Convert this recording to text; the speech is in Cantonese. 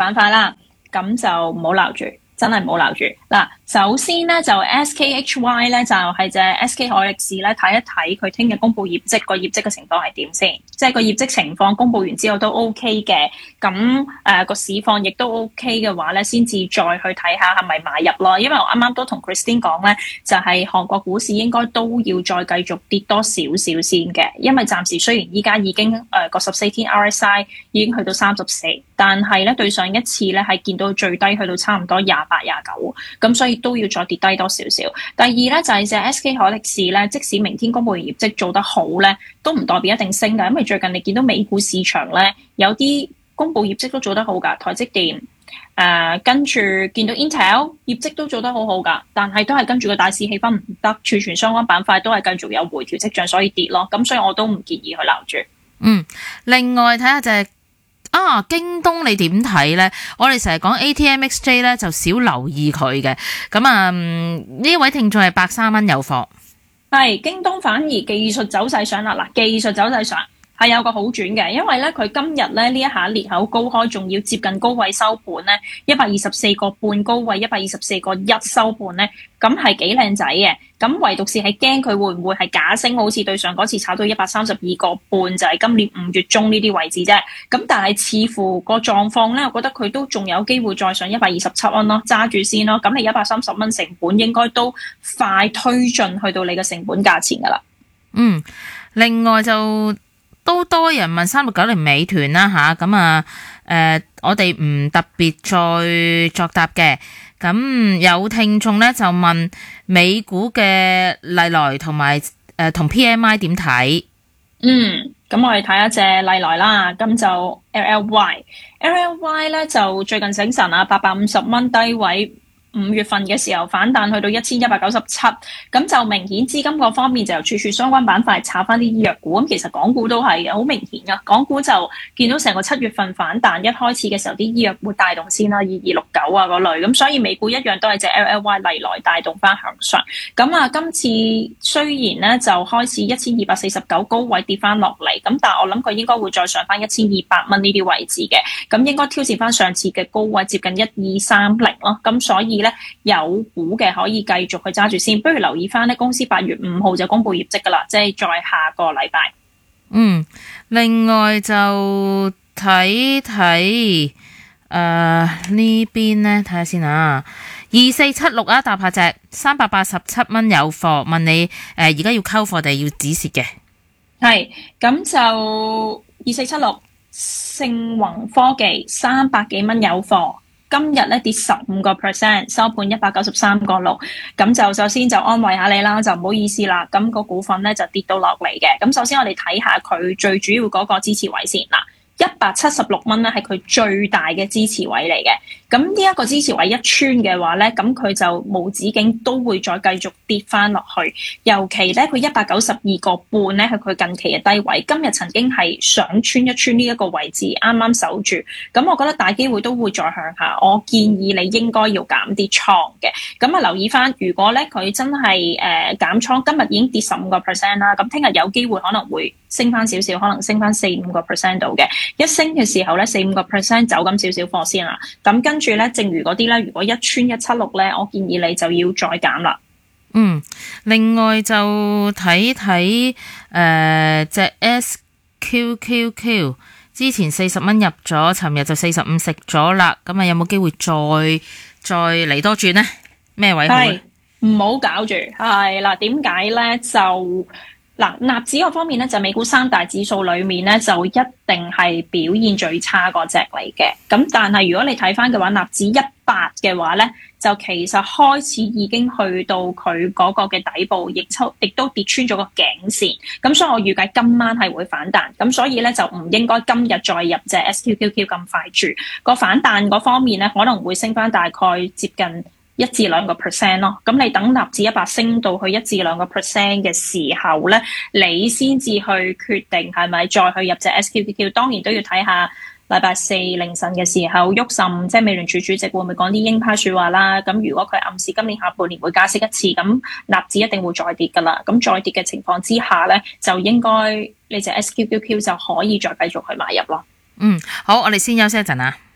板塊啦，咁就唔好留住。真係唔好留住嗱，首先咧就 SKHY 咧就係隻 SK 海力士咧睇一睇佢聽日公布業績，個業績嘅情況係點先，即係個業績情況公布完之後都 OK 嘅，咁個市況亦都 OK 嘅話咧，先至再去睇下係咪買入咯。因為我啱啱都同 Christine 講咧，就係韓國股市應該都要再繼續跌多少少先嘅，因為暫時雖然依家已經個14天 RSI 已經去到34，但係咧對上一次咧係見到最低去到差唔多28、29，咁所以都要再跌低多少少。第二咧就係隻 SK 海力士咧，即使明天公布完業績做得好咧，都唔代表一定升㗎，因為最近你見到美股市場咧有啲公布業績都做得好㗎，台積電跟住見到 Intel 業績都做得好好㗎，但係都係跟住個大市氣氛唔得，儲存相關板塊都係繼續有回調跡象，所以跌咯。咁所以我都唔建議去留住。 另外睇下隻京東你點睇咧？我哋成日講 ATMXJ 咧就少留意佢嘅，咁呢位聽眾係103蚊有貨， 係京東反而技術走勢上啦，嗱技術走勢上係有個好轉嘅，因為咧佢今日咧呢一下裂口高開，仲要接近高位收盤咧，124個半高位124個1收盤咧，咁係幾靚仔嘅。咁唯獨是係驚佢會唔會係假升，好似對上嗰次炒到132個半，就係今年5月中呢啲位置啫。咁但係似乎個狀況咧，我覺得佢都仲有機會再上127蚊咯，揸住先咯。咁你130蚊成本應該都快推進去到你嘅成本價錢噶啦。 另外就都多人問3690美團啦吓，咁我哋唔特別再作答嘅。咁有聽眾咧就問美股嘅麗來同埋同 PMI 點睇？ 咁我哋睇一隻麗來啦，咁就 LLY 咧就最近醒神啊，850蚊低位。5月份嘅時候反彈去到1197，咁就明顯資金嗰方面就由處相關板塊炒翻啲醫藥股，咁其實港股都係好明顯噶，港股就見到成個7月份反彈一開始嘅時候，啲醫藥會帶動先啦，2269啊嗰類，咁所以美股一樣都係隻 LLY 麗來帶動翻向上。咁今次雖然咧就開始1249高位跌翻落嚟，咁但係我諗佢應該會再上翻1200蚊呢啲位置嘅，咁應該挑戰翻上次嘅高位接近1230咯，咁所以咧有股嘅可以繼續去揸住先，不如留意翻咧公司8月5號就公布業績噶啦，即係再下個禮拜。 另外就睇呢邊咧，睇下先啊，2476啊，搭下隻387蚊有貨，問你而家要溝貨定係要止蝕嘅？係， 咁就2476盛宏科技300幾蚊有貨。今日咧跌15%，收盤193.6，咁就首先就安慰下你啦，就唔好意思啦。咁個股份咧就跌到落嚟嘅。咁首先我哋睇下佢最主要嗰個支持位先嗱。176蚊咧係佢最大嘅支持位嚟嘅，咁呢一個支持位一穿嘅話咧，咁佢就無止境都會再繼續跌翻落去，尤其咧佢192個半咧係佢近期嘅低位，今日曾經係想穿一穿呢一個位置，啱啱守住，咁我覺得大機會都會再向下，我建議你應該要減啲倉嘅，咁留意翻，如果咧佢真係減倉，今日已經跌15% 啦，咁聽日有機會可能會升翻少少，可能升翻4-5% 度嘅。一升嘅時候咧，4-5% 走咁少少貨先啦。咁跟住咧，正如嗰啲咧，如果一穿176咧，我建議你就要再減啦。 另外就睇隻 SQQQ 之前40蚊入咗，尋日就45食咗啦。咁有冇機會再嚟多轉呢？咩位好？ 唔好搞住。係啦，點解咧就？嗱，納指嗰方面咧，就美股3大指數裏面咧，就一定係表現最差嗰隻嚟嘅。咁但係如果你睇翻嘅話，納指100嘅話咧，就其實開始已經去到佢嗰個嘅底部，亦都跌穿咗個頸線。咁所以我預計今晚係會反彈。咁所以咧就唔應該今日再入隻 SQQQ 咁快住。個反彈嗰方面咧，可能會升翻大概接近1-2% 咯，咁你等納指100升到去1-2% 嘅時候咧，你先至去決定係咪再去入隻 SQQQ。當然都要睇下禮拜四凌晨嘅時候，沃什即係美聯儲主席會唔會講啲鷹派說話啦？咁如果佢暗示今年下半年會加息一次，咁納指一定會再跌噶啦。咁再跌嘅情況之下咧，就應該你隻 SQQQ 就可以再繼續去買入咯。 好，我哋先休息一陣啊。